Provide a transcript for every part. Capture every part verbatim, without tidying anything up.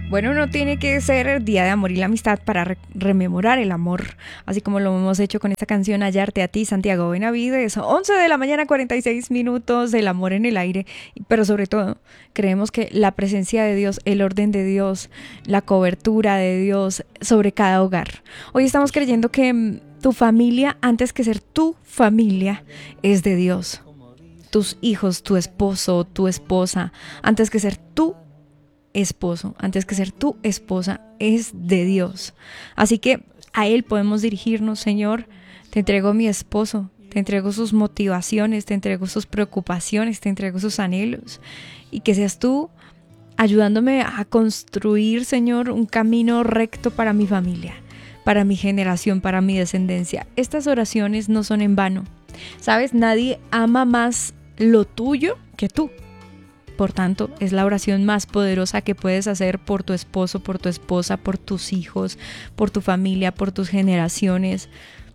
Bueno, no tiene que ser el Día de Amor y la Amistad para re- rememorar el amor, así como lo hemos hecho con esta canción Hallarte a ti, Santiago Benavides. once de la mañana, cuarenta y seis minutos, del amor en el aire, pero sobre todo creemos que la presencia de Dios, el orden de Dios, la cobertura de Dios sobre cada hogar. Hoy estamos creyendo que mm, tu familia, antes que ser tu familia, es de Dios. Tus hijos, tu esposo, tu esposa, antes que ser tu esposo, antes que ser tu esposa, es de Dios. Así que a Él podemos dirigirnos. Señor, te entrego a mi esposo, te entrego sus motivaciones, te entrego sus preocupaciones, te entrego sus anhelos, y que seas tú ayudándome a construir, Señor, un camino recto para mi familia, para mi generación, para mi descendencia. Estas oraciones no son en vano. ¿Sabes? Nadie ama más lo tuyo que tú. Por tanto, es la oración más poderosa que puedes hacer por tu esposo, por tu esposa, por tus hijos, por tu familia, por tus generaciones,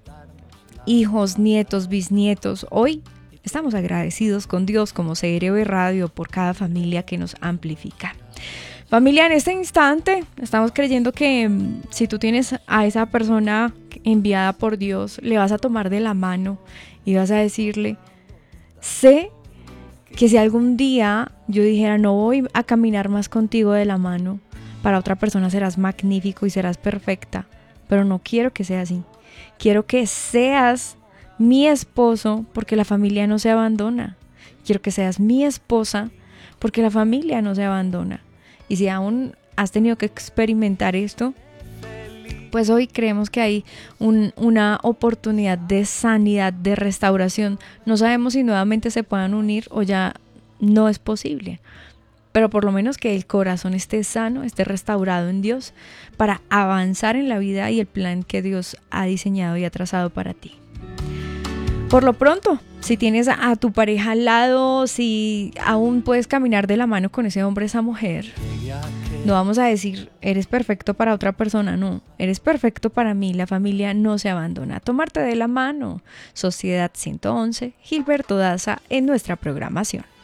hijos, nietos, bisnietos. Hoy estamos agradecidos con Dios como C R V Radio por cada familia que nos amplifica. Familia, en este instante estamos creyendo que mm, si tú tienes a esa persona enviada por Dios, le vas a tomar de la mano y vas a decirle: sé que si algún día yo dijera no voy a caminar más contigo de la mano, para otra persona serás magnífico y serás perfecta, pero no quiero que sea así. Quiero que seas mi esposo porque la familia no se abandona. Quiero que seas mi esposa porque la familia no se abandona. Y si aún has tenido que experimentar esto, pues hoy creemos que hay un, una oportunidad de sanidad, de restauración. No sabemos si nuevamente se puedan unir o ya no es posible, pero por lo menos que el corazón esté sano, esté restaurado en Dios para avanzar en la vida y el plan que Dios ha diseñado y ha trazado para ti. Por lo pronto, si tienes a, a tu pareja al lado, si aún puedes caminar de la mano con ese hombre, esa mujer, no vamos a decir, eres perfecto para otra persona, no, eres perfecto para mí, la familia no se abandona. Tomarte de la mano. Sociedad ciento once, Gilberto Daza en nuestra programación.